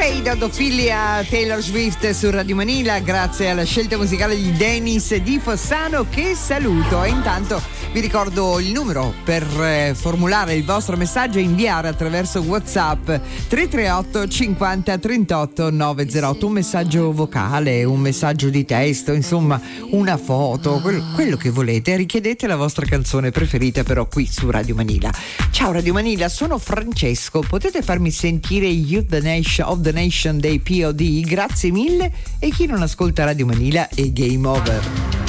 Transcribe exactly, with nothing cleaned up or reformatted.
Fade ad Ophelia Taylor Swift su Radio Manila, grazie alla scelta musicale di Dennis Di Fossano, che saluto. E intanto vi ricordo il numero per eh, formulare il vostro messaggio e inviare attraverso WhatsApp tre tre otto cinquanta trentotto novecentootto, un messaggio vocale, un messaggio di testo, insomma una foto, quello, quello che volete. Richiedete la vostra canzone preferita, però qui su Radio Manila. Ciao Radio Manila, sono Francesco, potete farmi sentire Youth the Nation of the Nation dei P O D? Grazie mille. E chi non ascolta Radio Manila è game over.